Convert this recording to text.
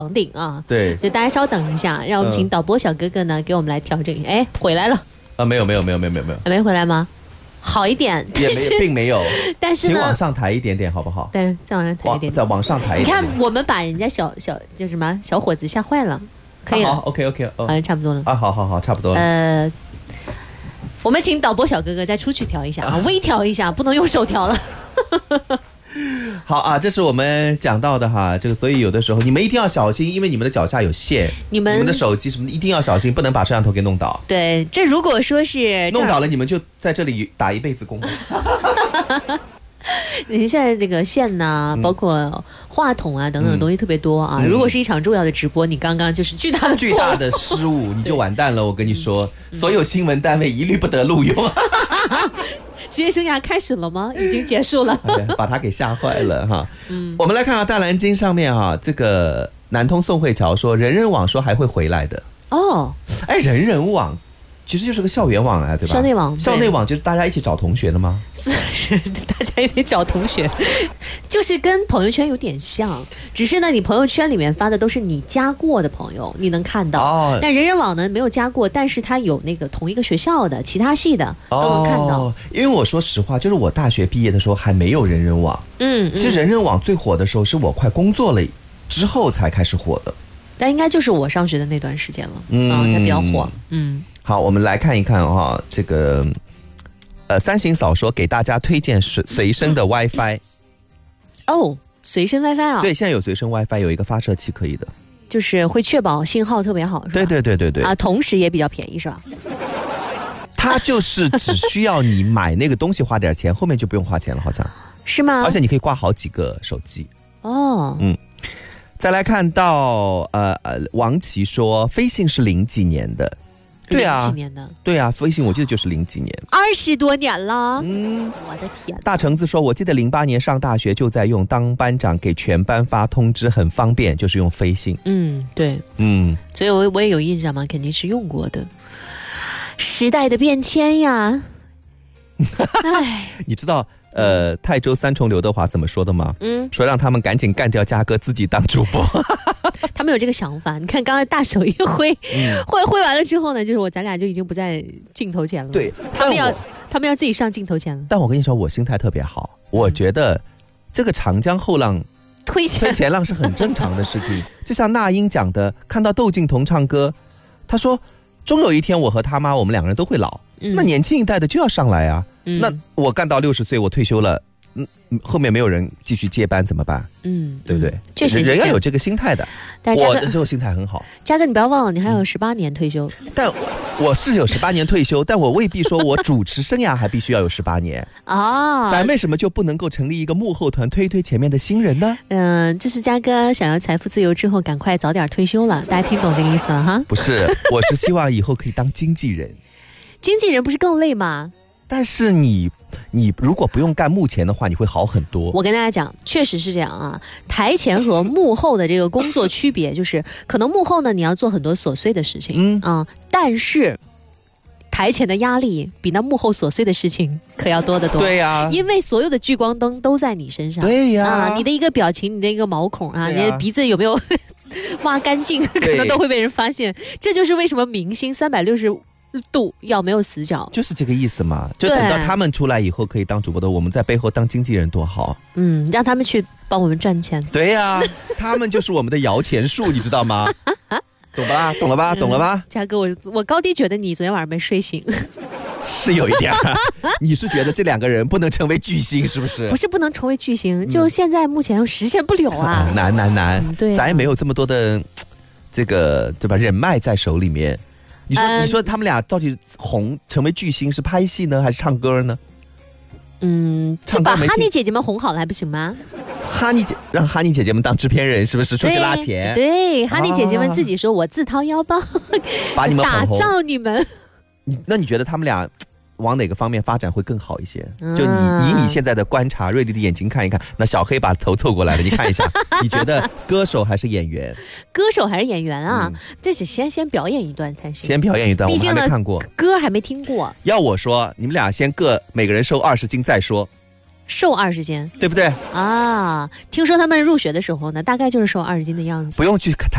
房顶啊。 对， 就大家稍等一下，让我们请导播小哥哥呢给我们来调整。哎，回来了啊？没有，没回来吗？好一点， 并没有。 但是呢， 请往上抬一点点，好不好？ 对，再往上抬一点， 再往上抬一点。 你看，我们把人家小叫什么小伙子吓坏了，可以了。 好 ，OK， 好像差不多了啊，好，差不多了。 我们请导播小哥哥再出去调一下啊，微调一下，不能用手调了。 好啊，这是我们讲到的哈，这个所以有的时候你们一定要小心，因为你们的脚下有线，你们的手机什么的一定要小心，不能把摄像头给弄倒。 对，这如果说是弄倒了，你们就在这里打一辈子工。 你现在这个线呐，包括话筒啊等等的东西特别多啊。如果是一场重要的直播，你刚刚就是巨大的失误，你就完蛋了。我跟你说，所有新闻单位一律不得录用。 职业生涯开始了吗？已经结束了。 把他给吓坏了哈。我们来看大蓝鲸上面啊，这个南通宋慧乔说，人人网说还会回来的。哦，哎，人人网其实就是个校园网啊，对吧？校内网就是大家一起找同学的吗？ 是大家一起找同学，就是跟朋友圈有点像，只是呢，你朋友圈里面发的都是你加过的朋友，你能看到。但人人网呢没有加过，但是它有那个同一个学校的、其他系的都能看到。 因为我说实话，就是我大学毕业的时候还没有人人网。其实人人网最火的时候是我快工作了之后才开始火的。 但应该就是我上学的那段时间了，它比较火。 好，我们来看一看啊，这个三行嫂说给大家推荐随身的 WiFi。哦， 随身 WiFi 啊？ 对，现在有随身 WiFi， 有一个发射器可以的， 就是会确保信号特别好，是吧？ 对啊，同时也比较便宜，是吧？ 它就是只需要你买那个东西花点钱，后面就不用花钱了，好像是吗？ 而且你可以挂好几个手机。再来看到王琦说飞信是零几年的。对啊， 几年的？ 对啊，飞信我记得就是零几年 ，20多年了。我的天！ 大橙子说，我记得08年上大学就在用，当班长给全班发通知很方便，就是用飞信。 对，所以我也有印象嘛，肯定是用过的。时代的变迁呀， 你知道泰州三重刘德华怎么说的吗？说让他们赶紧干掉嘉哥，自己当主播。 他们有这个想法，你看刚才大手一挥，挥完了之后呢，就是咱俩就已经不在镜头前了。 对， 他们要自己上镜头前了。 但我跟你说，我心态特别好，我觉得这个长江后浪推前浪是很正常的事情。就像那英讲的，看到窦靖童唱歌，他说终有一天我和他妈我们两个人都会老，那年轻一代的就要上来啊。那我干到60岁我退休了，后面没有人继续接班怎么办？对不对？ 确实人要有这个心态的。我的这种心态很好。 嘉哥，你不要忘了，你还有18年退休。 但我是有18年退休，但我未必说我主持生涯还必须要有18年啊。咱为什么就不能够成立一个幕后团推前面的新人呢？ 这是嘉哥想要财富自由之后赶快早点退休了，大家听懂这个意思了哈？ 不是，我是希望以后可以当经纪人。 经纪人不是更累吗？ 但是你如果不用干幕前的话，你会好很多。 我跟大家讲，确实是这样啊。台前和幕后的这个工作区别，就是可能幕后呢你要做很多琐碎的事情，但是台前的压力比那幕后琐碎的事情可要多得多。 对呀， 因为所有的聚光灯都在你身上。 对呀， 你的一个表情，你的一个毛孔啊，你的鼻子有没有挖干净，可能都会被人发现。这就是为什么明星360度要没有死角， 就是这个意思嘛。就等到他们出来以后可以当主播的，我们在背后当经纪人多好。 让他们去帮我们赚钱。 对呀，他们就是我们的摇钱树，你知道吗？懂吧？懂了吧？懂了吧？ 嘉哥，我高低觉得你昨天晚上没睡醒。 是有一点你是觉得这两个人不能成为巨星是不是？ 不是不能成为巨星，就现在目前实现不了啊。 难， 对， 咱也没有这么多的这个对吧人脉在手里面。你说他们俩到底红成为巨星是拍戏呢还是唱歌呢？ 就把哈尼姐姐们哄好了还不行吗？ 让哈尼姐姐们当制片人是不是出去拉钱？ 对，哈尼姐姐们自己说我自掏腰包把你们打造你们。 那你觉得他们俩往哪个方面发展会更好一些？就以你现在的观察，锐利的眼睛看一看，那小黑把头凑过来了，你看一下，你觉得歌手还是演员？歌手还是演员啊？这是先表演一段才行。先表演一段，我们还没看过，歌还没听过。要我说，你们俩先每个人瘦20斤再说。瘦20斤，对不对啊？听说他们入学的时候呢，大概就是瘦20斤的样子。不用去看。